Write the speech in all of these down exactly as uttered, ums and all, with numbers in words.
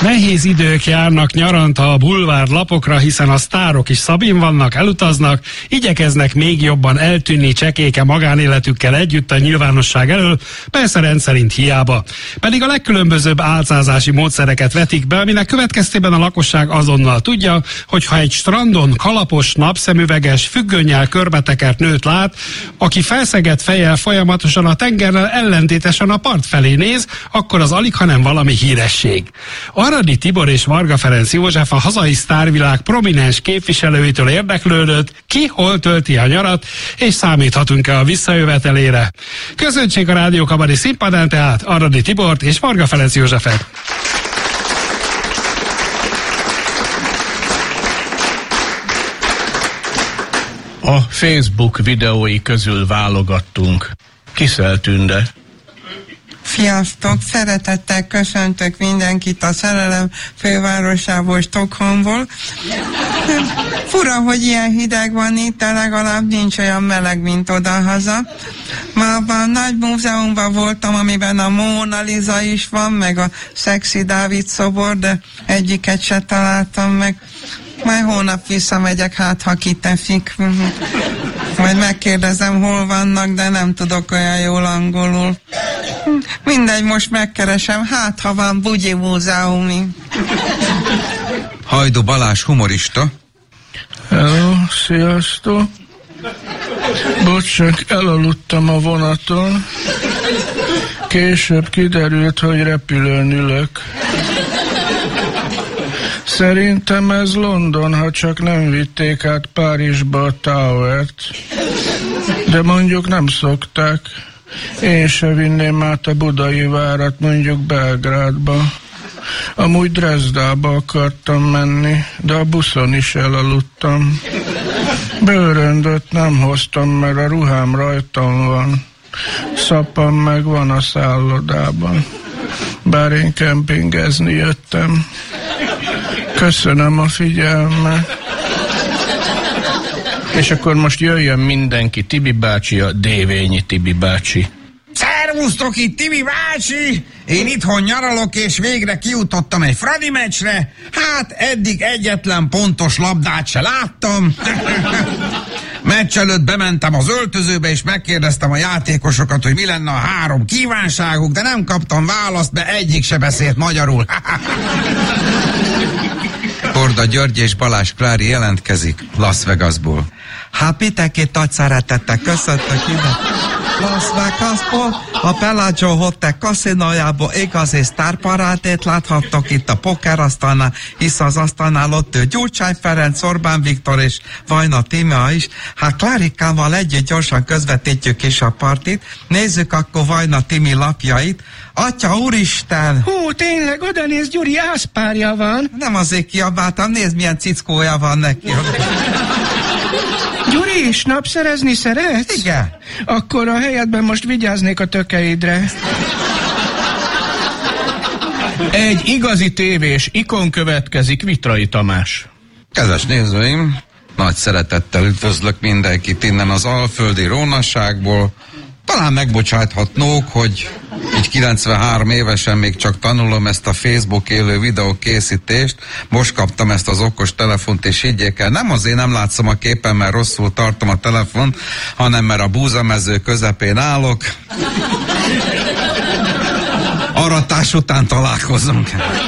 Nehéz idők járnak nyaranta a bulvár lapokra, hiszen a sztárok is szabin vannak, elutaznak, igyekeznek még jobban eltűnni csekéke magánéletükkel együtt a nyilvánosság elől, persze rendszerint hiába. Pedig a legkülönbözőbb álcázási módszereket vetik be, aminek következtében a lakosság azonnal tudja, hogy ha egy strandon kalapos, napszemüveges, függönnyel körbetekert nőt lát, aki felszegett fejjel folyamatosan a tengerrel ellentétesen a part felé néz, akkor az alig, hanem valami híresség. Aradi Tibor és Varga Ferenc József, a hazai sztárvilág prominens képviselőitől érdeklődött, ki hol tölti a nyarat, és számíthatunk-e a visszajövetelére. Köszöntsék a Rádió Kabaré színpadán tehát Aradi Tibort és Varga Ferenc Józsefet. A Facebook videói közül válogattunk. Kiszel Tünde. Sziasztok! Szeretettel köszöntök mindenkit a szerelem fővárosából, Stockholmból. Fura, hogy ilyen hideg van itt, de legalább nincs olyan meleg, mint odahaza. Ma a nagy múzeumban voltam, amiben a Mona Lisa is van, meg a Szexi Dávid szobor, de egyiket se találtam meg. Majd hónap visszamegyek, hát ha kitefik. Majd megkérdezem, hol vannak, de nem tudok olyan jól angolul. Mindegy, most megkeresem, hát ha van Bugyi múzeumi. Hajdú Balázs, humorista. Hello, sziasztok. Bocs, csak elaludtam a vonaton. Később kiderült, hogy repülőn ülök. Szerintem ez London, ha csak nem vitték át Párizsba a Towert. De mondjuk nem szokták. Én se vinném át a Budai várat, mondjuk Belgrádba. Amúgy Dresdába akartam menni, de a buszon is elaludtam. Bőröndöt nem hoztam, mert a ruhám rajtam van. Szapam meg van a szállodában. Bár én kempingezni jöttem. Köszönöm a figyelmet. És akkor most jöjjön mindenki, Tibi bácsi, a Dévényi Tibi bácsi. Szervusztok, itt Tibi bácsi! Én itthon nyaralok, és végre kijutottam egy Fradi meccsre. Hát eddig egyetlen pontos labdát se láttam. Meccs előtt bementem az öltözőbe, és megkérdeztem a játékosokat, hogy mi lenne a három kívánságuk, de nem kaptam választ, mert egyik se beszélt magyarul. Korda György és Balázs Klári jelentkezik Las Vegasból. Hát mindenkit nagy szeretettel köszöntök ide Las Vegasból, a Bellagio Hotel kaszinójából igazi sztárparádét láthattok itt a pokerasztalnál, hisz az asztalnál ott ő Gyurcsány Ferenc, Orbán Viktor és Vajna Tímea is. Hát Klárikával együtt gyorsan közvetítjük is a partit. Nézzük akkor Vajna Timi lapjait. Atya úristen! Hú, tényleg, oda néz, Gyuri, ászpárja van. Nem azért kiabáltam, nézd milyen cickója van neki. Gyuri, is napszerezni szeretsz? Igen. Akkor a helyedben most vigyáznék a tökeidre. Egy igazi tévés ikon következik, Vitrai Tamás. Kedves nézőim, nagy szeretettel üdvözlök mindenkit innen az alföldi rónasságból. Talán megbocsáthatnók, hogy így kilencvenhárom évesen még csak tanulom ezt a Facebook élő videó készítést. Most kaptam ezt az okos telefont, és higgyék el, nem azért nem látszom a képen, mert rosszul tartom a telefont, hanem mert a búzamező közepén állok. Aratás után találkozunk.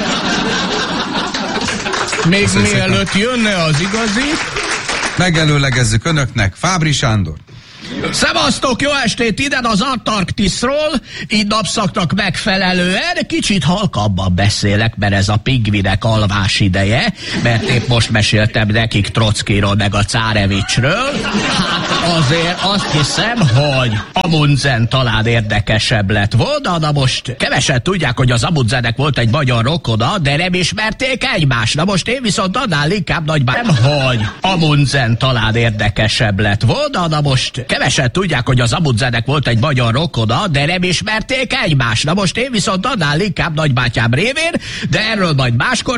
Még Köszönöm mielőtt szépen. jönne az igazi, Megelőlegezzük önöknek Fábri Sándor. Szevasztok, jó estét ide az Antarktiszról, így napszaknak megfelelően, kicsit halkabban beszélek, mert ez a pingvinek alvás ideje, mert épp most meséltem nekik Trockiról meg a Cárevicsről. Hát azért azt hiszem, hogy Amundsen talán érdekesebb lett volna, na most kevesen tudják, hogy az Amundsennek volt egy magyar rokona, de nem ismerték egymást. Na most én viszont annál inkább nagyban, hogy Amundsen talán érdekesebb lett volna, na most kevesen tudják, hogy az Amundsennek volt egy magyar rokona, de nem ismerték egymást. Na most én viszont annál inkább nagybátyám révén, de erről majd máskor